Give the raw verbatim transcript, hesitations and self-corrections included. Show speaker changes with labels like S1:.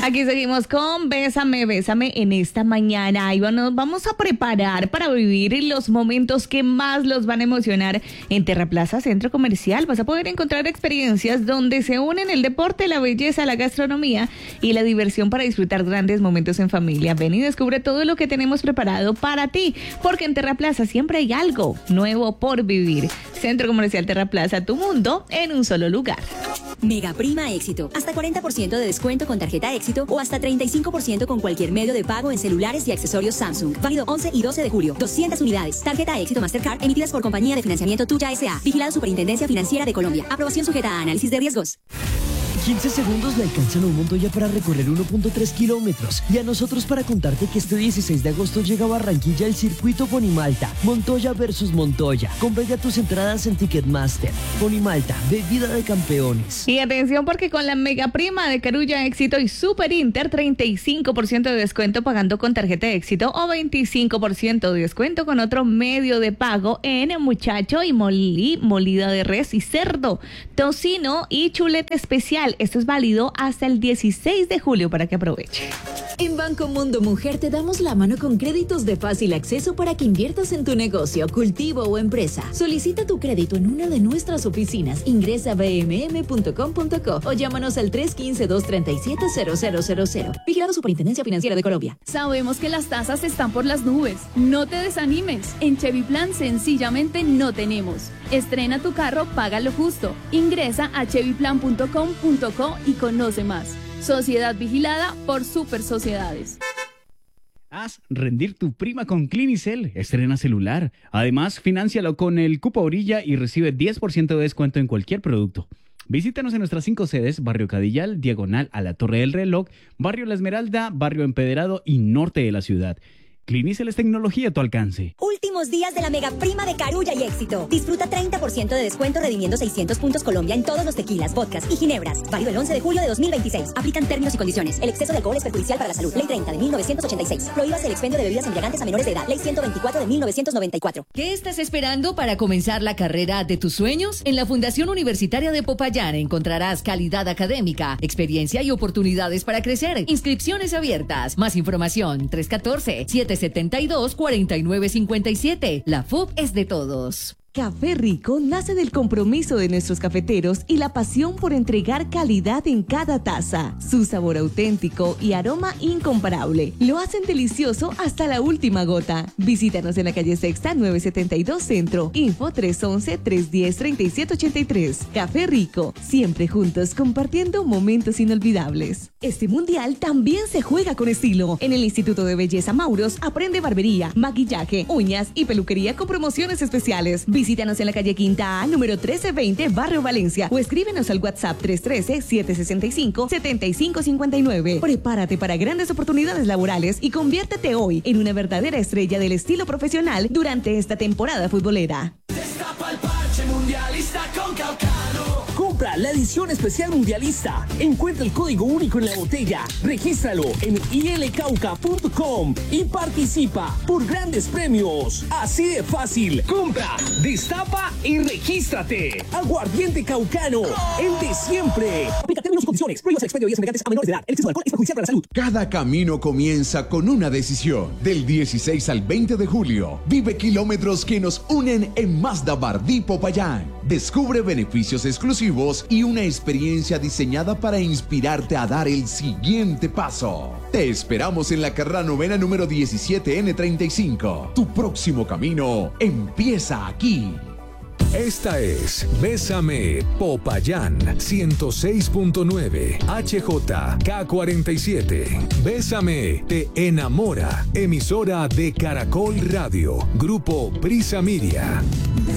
S1: Aquí seguimos con Bésame, Bésame en esta mañana. Y nos vamos a preparar para vivir los momentos que más los van a emocionar en Terraplaza Centro Comercial. Vas a poder encontrar experiencias donde se unen el deporte, la belleza, la gastronomía y la diversión para disfrutar grandes momentos en familia. Ven y descubre todo lo que tenemos preparado para ti, porque en Terraplaza siempre hay algo nuevo por vivir. Centro Comercial Terraplaza, tu mundo en un solo lugar.
S2: Mega Prima Éxito. Hasta cuarenta por ciento de descuento con tarjeta Éxito o hasta treinta y cinco por ciento con cualquier medio de pago en celulares y accesorios Samsung. Válido once y doce de julio. doscientas unidades. Tarjeta Éxito Mastercard emitidas por Compañía de Financiamiento Tuya S A. Vigilado Superintendencia Financiera de Colombia. Aprobación sujeta a análisis de riesgos.
S3: quince segundos le alcanzan a un Montoya para recorrer uno punto tres kilómetros y a nosotros para contarte que este dieciséis de agosto llega a Barranquilla el circuito Ponimalta. Montoya versus Montoya. Compra ya tus entradas en Ticketmaster. Ponimalta, bebida de campeones.
S1: Y atención, porque con la mega prima de Carulla Éxito y Super Inter, treinta y cinco por ciento de descuento pagando con tarjeta de Éxito o veinticinco por ciento de descuento con otro medio de pago en muchacho y molí, molida de res y cerdo, tocino y chuleta especial. Esto es válido hasta el dieciséis de julio para que aproveche.
S4: En Banco Mundo Mujer te damos la mano con créditos de fácil acceso para que inviertas en tu negocio, cultivo o empresa. Solicita tu crédito en una de nuestras oficinas. Ingresa a b m m punto com punto co o llámanos al tres uno cinco, dos tres siete, cero cero cero cero. Vigilado Superintendencia Financiera de Colombia.
S5: Sabemos que las tasas están por las nubes. No te desanimes. En Chevy Plan sencillamente no tenemos. Estrena tu carro, paga lo justo. Ingresa a chevy plan punto com punto co y conoce más. Sociedad vigilada por Super Sociedades.
S6: Haz rendir tu prima con Clinicel. Estrena celular. Además, fináncialo con el cupo orilla y recibe diez por ciento de descuento en cualquier producto. Visítanos en nuestras cinco sedes: Barrio Cadillal, diagonal a la Torre del Reloj, Barrio La Esmeralda, Barrio Empedrado y norte de la ciudad. Clinicel es tecnología a tu alcance.
S2: Últimos días de la mega prima de Carulla y Éxito. Disfruta treinta por ciento de descuento redimiendo seiscientos puntos Colombia en todos los tequilas, vodkas y ginebras. Válido el once de julio de dos mil veintiséis. Aplican términos y condiciones. El exceso de alcohol es perjudicial para la salud. Ley treinta de mil novecientos ochenta y seis. Prohíbas el expendio de bebidas embriagantes a menores de edad. Ley ciento veinticuatro de mil novecientos noventa y cuatro.
S4: ¿Qué estás esperando para comenzar la carrera de tus sueños? En la Fundación Universitaria de Popayán encontrarás calidad académica, experiencia y oportunidades para crecer. Inscripciones abiertas. Más información tres uno cuatro, siete siete dos, cuatro nueve cinco siete. La F U B es de todos.
S1: Café Rico nace del compromiso de nuestros cafeteros y la pasión por entregar calidad en cada taza. Su sabor auténtico y aroma incomparable lo hacen delicioso hasta la última gota. Visítanos en la calle Sexta nueve setenta y dos Centro. Info tres once, tres diez, treinta y siete ochenta y tres. Café Rico, siempre juntos compartiendo momentos inolvidables. Este mundial también se juega con estilo. En el Instituto de Belleza Mauros aprende barbería, maquillaje, uñas y peluquería con promociones especiales. Visítanos en la calle Quinta A, número trece veinte, Barrio Valencia, o escríbenos al WhatsApp tres uno tres, siete seis cinco, siete cinco cinco nueve. Prepárate para grandes oportunidades laborales y conviértete hoy en una verdadera estrella del estilo profesional durante esta temporada futbolera.
S7: Destapa el parche mundialista con Caucano.
S3: Compra la edición especial mundialista. Encuentra el código único en la botella. Regístralo en i l cauca punto com y participa por grandes premios. Así de fácil. Compra, destapa y regístrate. Aguardiente Caucano, el de siempre. Aplica términos y condiciones. Prohíbas el expendio de bebidas embriagantes a menores de edad. El exceso de alcohol es perjudicial para la salud.
S8: Cada camino comienza con una decisión. Del dieciséis al veinte de julio, vive kilómetros que nos unen en Mazda Bardí Popayán. Descubre beneficios exclusivos y una experiencia diseñada para inspirarte a dar el siguiente paso. Te esperamos en la carrera novena número diecisiete N treinta y cinco. Tu próximo camino empieza aquí.
S9: Esta es Bésame Popayán ciento seis punto nueve H J K cuarenta y siete. Bésame te enamora. Emisora de Caracol Radio. Grupo Prisa Miria.